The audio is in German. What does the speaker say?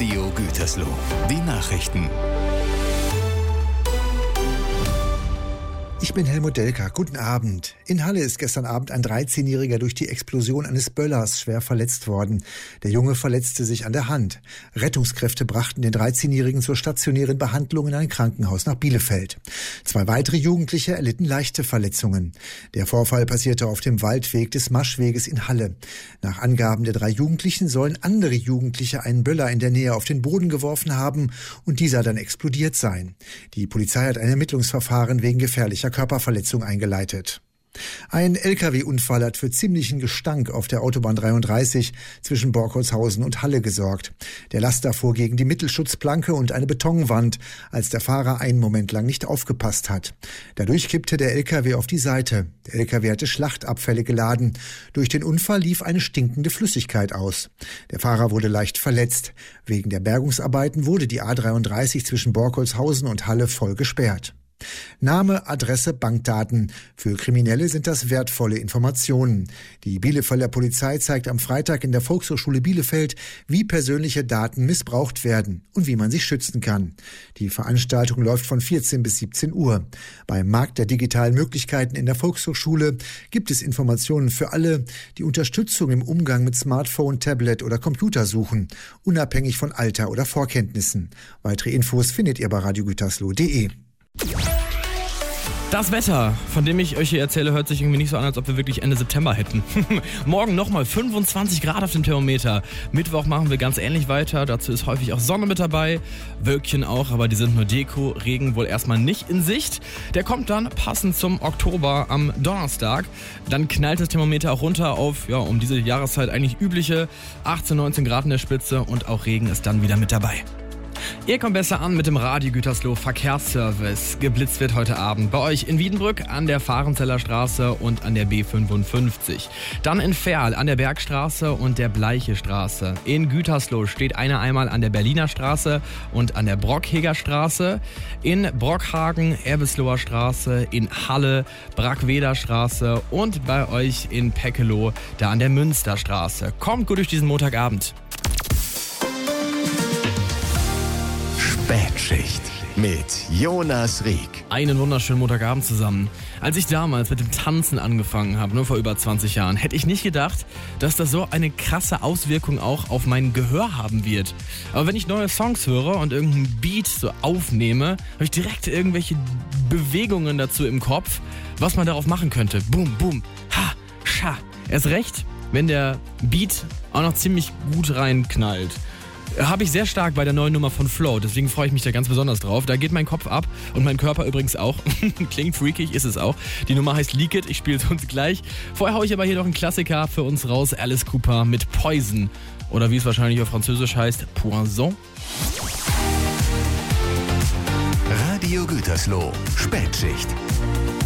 Radio Gütersloh. Die Nachrichten. Ich bin Helmut Delker. Guten Abend. In Halle ist gestern Abend ein 13-Jähriger durch die Explosion eines Böllers schwer verletzt worden. Der Junge verletzte sich an der Hand. Rettungskräfte brachten den 13-Jährigen zur stationären Behandlung in ein Krankenhaus nach Bielefeld. 2 weitere Jugendliche erlitten leichte Verletzungen. Der Vorfall passierte auf dem Waldweg des Maschweges in Halle. Nach Angaben der 3 Jugendlichen sollen andere Jugendliche einen Böller in der Nähe auf den Boden geworfen haben und dieser dann explodiert sein. Die Polizei hat ein Ermittlungsverfahren wegen gefährlicher Körperverletzung eingeleitet. Ein Lkw-Unfall hat für ziemlichen Gestank auf der Autobahn 33 zwischen Borkholzhausen und Halle gesorgt. Der Laster fuhr gegen die Mittelschutzplanke und eine Betonwand, als der Fahrer einen Moment lang nicht aufgepasst hat. Dadurch kippte der Lkw auf die Seite. Der Lkw hatte Schlachtabfälle geladen. Durch den Unfall lief eine stinkende Flüssigkeit aus. Der Fahrer wurde leicht verletzt. Wegen der Bergungsarbeiten wurde die A33 zwischen Borkholzhausen und Halle voll gesperrt. Name, Adresse, Bankdaten. Für Kriminelle sind das wertvolle Informationen. Die Bielefelder Polizei zeigt am Freitag in der Volkshochschule Bielefeld, wie persönliche Daten missbraucht werden und wie man sich schützen kann. Die Veranstaltung läuft von 14 bis 17 Uhr. Beim Markt der digitalen Möglichkeiten in der Volkshochschule gibt es Informationen für alle, die Unterstützung im Umgang mit Smartphone, Tablet oder Computer suchen, unabhängig von Alter oder Vorkenntnissen. Weitere Infos findet ihr bei radiogütersloh.de. Das Wetter, von dem ich euch hier erzähle, hört sich irgendwie nicht so an, als ob wir wirklich Ende September hätten. Morgen nochmal 25 Grad auf dem Thermometer. Mittwoch machen wir ganz ähnlich weiter. Dazu ist häufig auch Sonne mit dabei. Wölkchen auch, aber die sind nur Deko. Regen wohl erstmal nicht in Sicht. Der kommt dann passend zum Oktober am Donnerstag. Dann knallt das Thermometer auch runter auf, um diese Jahreszeit eigentlich übliche 18, 19 Grad in der Spitze. Und auch Regen ist dann wieder mit dabei. Ihr kommt besser an mit dem Radio Gütersloh Verkehrsservice. Geblitzt wird heute Abend bei euch in Wiedenbrück an der Fahrenzeller Straße und an der B55. Dann in Verl an der Bergstraße und der Bleiche Straße. In Gütersloh steht einer einmal an der Berliner Straße und an der Brockheger Straße. In Brockhagen, Erbesloher Straße, in Halle, Brackweder Straße und bei euch in Peckeloh, da an der Münsterstraße. Kommt gut durch diesen Montagabend. Spätschicht mit Jonas Rieck. Einen wunderschönen Montagabend zusammen. Als ich damals mit dem Tanzen angefangen habe, nur vor über 20 Jahren, hätte ich nicht gedacht, dass das so eine krasse Auswirkung auch auf mein Gehör haben wird. Aber wenn ich neue Songs höre und irgendeinen Beat so aufnehme, habe ich direkt irgendwelche Bewegungen dazu im Kopf, was man darauf machen könnte. Boom, boom, ha, scha. Erst recht, wenn der Beat auch noch ziemlich gut reinknallt. Habe ich sehr stark bei der neuen Nummer von Flow, deswegen freue ich mich da ganz besonders drauf. Da geht mein Kopf ab und mein Körper übrigens auch. Klingt freakig, ist es auch. Die Nummer heißt Leak It, ich spiele es uns gleich. Vorher haue ich aber hier noch einen Klassiker für uns raus. Alice Cooper mit Poison. Oder wie es wahrscheinlich auf Französisch heißt, Poison. Radio Gütersloh, Spätschicht.